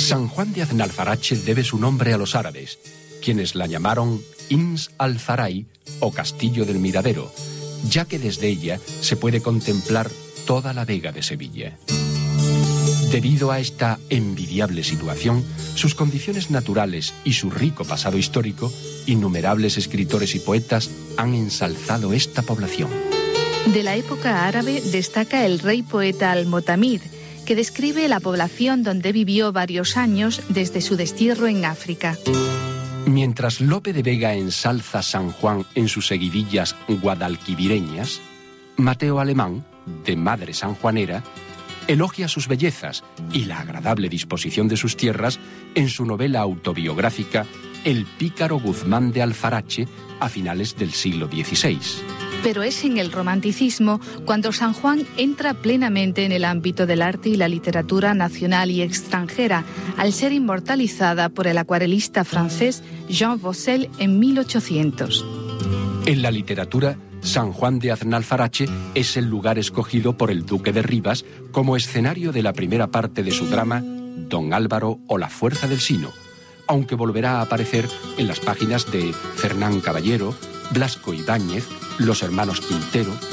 San Juan de Aznalfarache debe su nombre a los árabes, quienes la llamaron Ins al-Faray o Castillo del Miradero, ya que desde ella se puede contemplar toda la Vega de Sevilla. Debido a esta envidiable situación, sus condiciones naturales y su rico pasado histórico, innumerables escritores y poetas han ensalzado esta población. De la época árabe destaca el rey poeta Al-Motamid, que describe la población donde vivió varios años desde su destierro en África. Mientras Lope de Vega ensalza San Juan en sus seguidillas guadalquivireñas, Mateo Alemán, de madre sanjuanera, elogia sus bellezas y la agradable disposición de sus tierras en su novela autobiográfica El pícaro Guzmán de Alfarache a finales del siglo XVI. Pero es en el romanticismo cuando San Juan entra plenamente en el ámbito del arte y la literatura nacional y extranjera, al ser inmortalizada por el acuarelista francés Jean Vaucel en 1800. En la literatura, San Juan de Aznalfarache es el lugar escogido por el duque de Rivas como escenario de la primera parte de su drama Don Álvaro o la fuerza del Sino, aunque volverá a aparecer en las páginas de Fernán Caballero, Blasco Ibáñez, los hermanos Quintero,